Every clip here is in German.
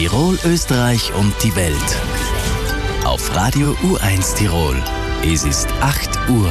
Tirol, Österreich und die Welt. Auf Radio U1 Tirol. Es ist 8 Uhr.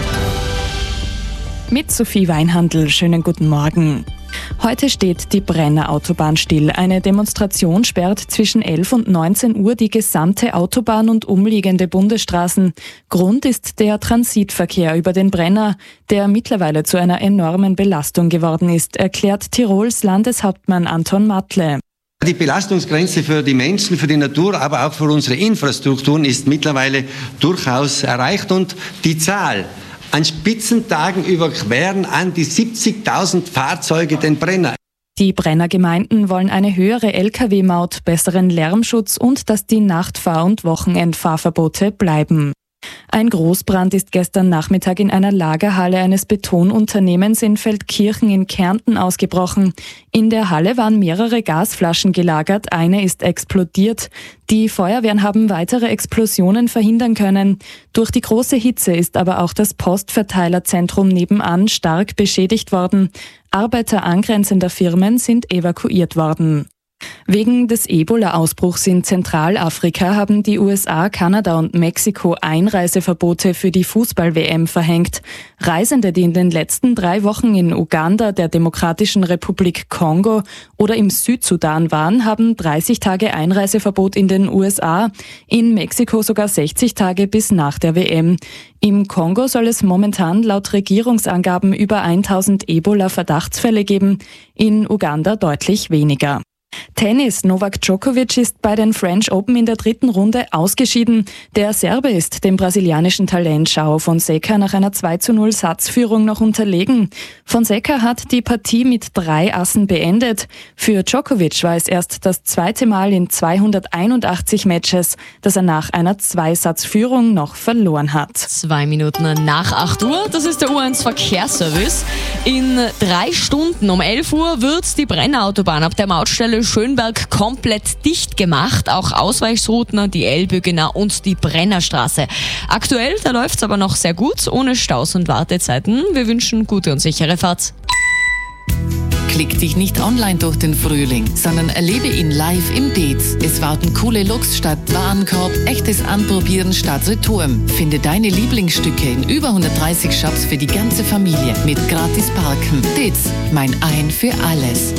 Mit Sophie Weinhandl, schönen guten Morgen. Heute steht die Brenner Autobahn still. Eine Demonstration sperrt zwischen 11 und 19 Uhr die gesamte Autobahn und umliegende Bundesstraßen. Grund ist der Transitverkehr über den Brenner, der mittlerweile zu einer enormen Belastung geworden ist, erklärt Tirols Landeshauptmann Anton Matle. Die Belastungsgrenze für die Menschen, für die Natur, aber auch für unsere Infrastrukturen ist mittlerweile durchaus erreicht und die Zahl an Spitzentagen überqueren an die 70.000 Fahrzeuge den Brenner. Die Brennergemeinden wollen eine höhere Lkw-Maut, besseren Lärmschutz und dass die Nachtfahr- und Wochenendfahrverbote bleiben. Ein Großbrand ist gestern Nachmittag in einer Lagerhalle eines Betonunternehmens in Feldkirchen in Kärnten ausgebrochen. In der Halle waren mehrere Gasflaschen gelagert, eine ist explodiert. Die Feuerwehren haben weitere Explosionen verhindern können. Durch die große Hitze ist aber auch das Postverteilerzentrum nebenan stark beschädigt worden. Arbeiter angrenzender Firmen sind evakuiert worden. Wegen des Ebola-Ausbruchs in Zentralafrika haben die USA, Kanada und Mexiko Einreiseverbote für die Fußball-WM verhängt. Reisende, die in den letzten 3 Wochen in Uganda, der Demokratischen Republik Kongo oder im Südsudan waren, haben 30 Tage Einreiseverbot in den USA, in Mexiko sogar 60 Tage bis nach der WM. Im Kongo soll es momentan laut Regierungsangaben über 1000 Ebola-Verdachtsfälle geben, in Uganda deutlich weniger. Tennis. Novak Djokovic ist bei den French Open in der 3. Runde ausgeschieden. Der Serbe ist dem brasilianischen Talent João Fonseca nach einer 2:0 Satzführung noch unterlegen. Fonseca hat die Partie mit 3 Assen beendet. Für Djokovic war es erst das 2. Mal in 281 Matches, dass er nach einer 2-Satz-Führung noch verloren hat. 2 Minuten nach 8 Uhr, das ist der U1 Verkehrsservice. In 3 Stunden um 11 Uhr wird die Brenner Autobahn ab der Mautstelle Schönberg komplett dicht gemacht. Auch Ausweichrouten, die Elbögener und die Brennerstraße. Aktuell, da läuft's aber noch sehr gut, ohne Staus und Wartezeiten. Wir wünschen gute und sichere Fahrt. Klick dich nicht online durch den Frühling, sondern erlebe ihn live im Deez. Es warten coole Looks statt Warenkorb, echtes Anprobieren statt Retouren. Finde deine Lieblingsstücke in über 130 Shops für die ganze Familie mit gratis Parken. Deez, mein Ein für alles.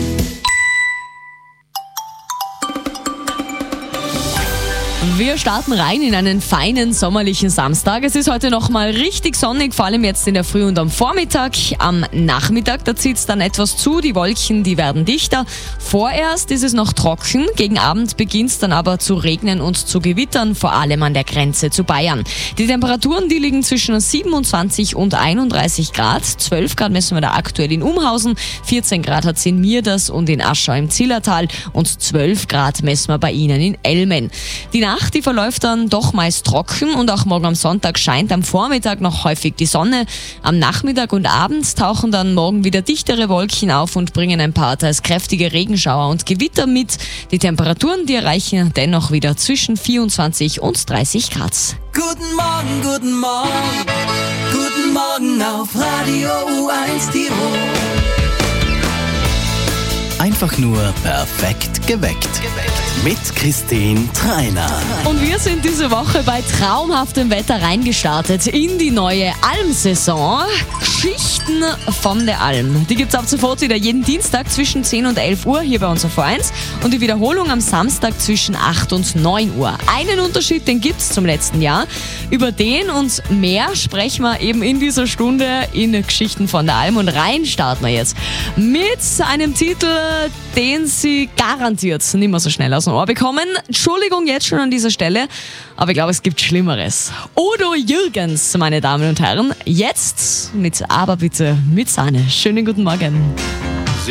Wir starten rein in einen feinen sommerlichen Samstag. Es ist heute noch mal richtig sonnig, vor allem jetzt in der Früh und am Vormittag. Am Nachmittag, da zieht es dann etwas zu, die Wolken, die werden dichter. Vorerst ist es noch trocken, gegen Abend beginnt es dann aber zu regnen und zu gewittern, vor allem an der Grenze zu Bayern. Die Temperaturen, die liegen zwischen 27 und 31 Grad. 12 Grad messen wir da aktuell in Umhausen, 14 Grad hat es in Mierders und in Aschau im Zillertal und 12 Grad messen wir bei Ihnen in Elmen. Die Nacht, die verläuft dann doch meist trocken und auch morgen am Sonntag scheint am Vormittag noch häufig die Sonne. Am Nachmittag und Abend tauchen dann morgen wieder dichtere Wolken auf und bringen ein paar teils kräftige Regenschauer und Gewitter mit. Die Temperaturen, die erreichen dennoch wieder zwischen 24 und 30 Grad. Guten Morgen, guten Morgen, guten Morgen auf Radio U1 Tirol. Einfach nur perfekt geweckt. Mit Christine Treiner. Und wir sind diese Woche bei traumhaftem Wetter reingestartet in die neue Almsaison. Geschichten von der Alm. Die gibt's ab sofort wieder jeden Dienstag zwischen 10 und 11 Uhr hier bei uns auf V1 und die Wiederholung am Samstag zwischen 8 und 9 Uhr. Einen Unterschied, den gibt's zum letzten Jahr. Über den und mehr sprechen wir eben in dieser Stunde in Geschichten von der Alm und rein starten wir jetzt mit einem Titel, den Sie garantiert nicht mehr so schnell aus dem Ohr bekommen. Entschuldigung jetzt schon an dieser Stelle, aber ich glaube, es gibt Schlimmeres. Udo Jürgens, meine Damen und Herren, jetzt mit Aber bitte mit Sahne. Schönen guten Morgen.